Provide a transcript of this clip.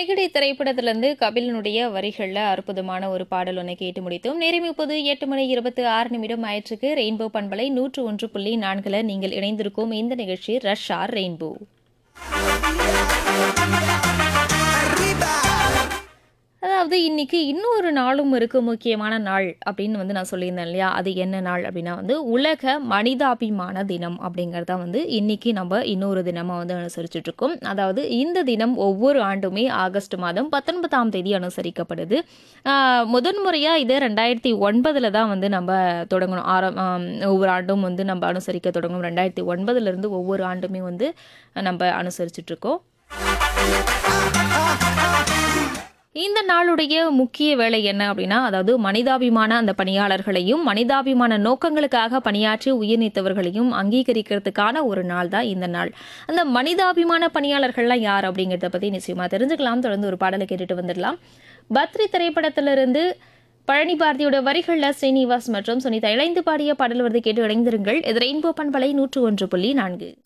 விகடை திரைப்படத்திலிருந்து கபிலனுடைய வரிகள்ல அற்புதமான ஒரு பாடல் ஒன்றை கேட்டு முடித்தோம். நேரம் இப்போது 8:26 ஆயிற்றுக்கு. ரெயின்போ பண்பலை 101.4 நீங்கள் இணைந்திருக்கும் இந்த நிகழ்ச்சி ரஷ் ஆர் ரெயின்போ. அதாவது இன்னைக்கு இன்னொரு நாளும் இருக்கு, முக்கியமான நாள் அப்படின்னு நான் சொல்லியிருந்தேன் இல்லையா? அது என்ன நாள் அப்படின்னா உலக மனிதாபிமான தினம் அப்படிங்கிறத இன்னைக்கு நம்ம இன்னொரு தினமாக அனுசரிச்சுட்டு இருக்கோம். அதாவது இந்த தினம் ஒவ்வொரு ஆண்டுமே ஆகஸ்ட் மாதம் 19ஆம் தேதி அனுசரிக்கப்படுது. முதன்முறையாக இது 2009 தான் நம்ம தொடங்கணும். ஒவ்வொரு ஆண்டும் நம்ம அனுசரிக்க தொடங்கணும். 2009 ஒவ்வொரு ஆண்டுமே நம்ம அனுசரிச்சுட்டு இருக்கோம். இந்த நாளுடைய முக்கிய வேலை என்ன அப்படின்னா, அதாவது மனிதாபிமான அந்த பணியாளர்களையும் மனிதாபிமான நோக்கங்களுக்காக பணியாற்றி உயிர் நீத்தவர்களையும் அங்கீகரிக்கிறதுக்கான ஒரு நாள் தான் இந்த நாள். அந்த மனிதாபிமான பணியாளர்கள்லாம் யார் அப்படிங்கிறத பற்றி நிச்சயமாக தெரிஞ்சுக்கலாம். தொடர்ந்து ஒரு பாடலை கேட்டுட்டு வந்துடலாம். பத்ரி திரைப்படத்திலிருந்து பழனி பாரதியோட வரிகளில் ஸ்ரீனிவாஸ் மற்றும் சுனிதா இணைந்து பாடிய பாடல் கேட்டு இணைந்திருங்கள். இது ரெயின்போ பண்பலை 101.4.